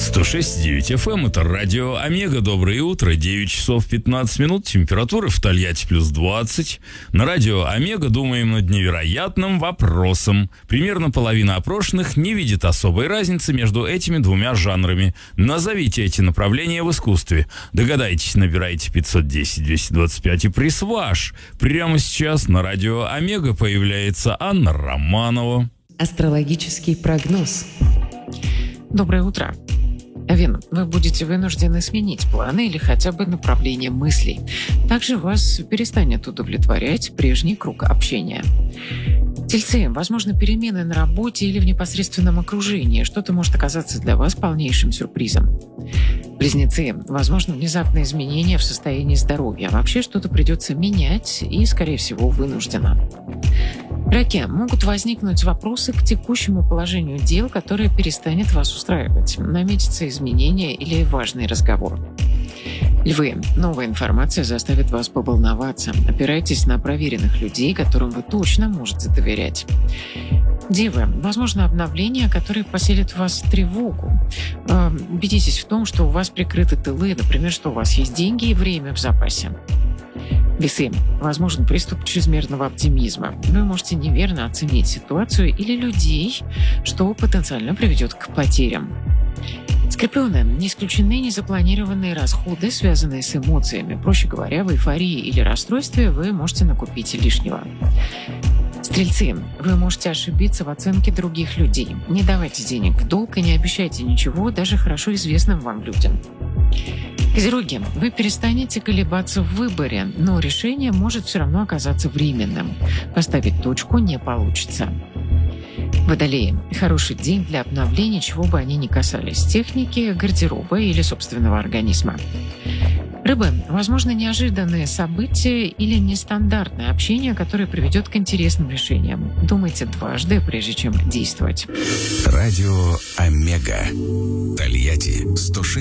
106.9 FM, это радио Омега. Доброе утро, 9 часов 15 минут, температура в Тольятти плюс 20. На радио Омега думаем над невероятным вопросом. Примерно половина опрошенных не видит особой разницы между этими двумя жанрами. Назовите эти направления в искусстве. Догадайтесь, набирайте 510-225 и приз ваш. Прямо сейчас на радио Омега появляется Анна Романова. Астрологический прогноз. Доброе утро. Овен, вы будете вынуждены сменить планы или хотя бы направление мыслей. Также вас перестанет удовлетворять прежний круг общения. Тельцы, возможно, перемены на работе или в непосредственном окружении. Что-то может оказаться для вас полнейшим сюрпризом. Близнецы, возможно, внезапные изменения в состоянии здоровья. Вообще что-то придется менять и, скорее всего, вынужденно. Раки, могут возникнуть вопросы к текущему положению дел, которое перестанет вас устраивать. Наметятся изменения или важный разговор. Львы, новая информация заставит вас поволноваться. Опирайтесь на проверенных людей, которым вы точно можете доверять. Девы, возможно, обновления, которые поселят в вас тревогу. Убедитесь в том, что у вас прикрыты тылы, например, что у вас есть деньги и время в запасе. Весы, возможен приступ чрезмерного оптимизма. Вы можете неверно оценить ситуацию или людей, что потенциально приведет к потерям. Скорпионы, не исключены незапланированные расходы, связанные с эмоциями. Проще говоря, в эйфории или расстройстве вы можете накупить лишнего. Стрельцы, вы можете ошибиться в оценке других людей. Не давайте денег в долг и не обещайте ничего даже хорошо известным вам людям. Козероги, вы перестанете колебаться в выборе, но решение может все равно оказаться временным. Поставить точку не получится. Водолеи, хороший день для обновления, чего бы они ни касались, техники, гардероба или собственного организма. Рыбы, возможно, неожиданные события или нестандартное общение, которое приведет к интересным решениям. Думайте дважды, прежде чем действовать. Радио Омега. Тольятти 106.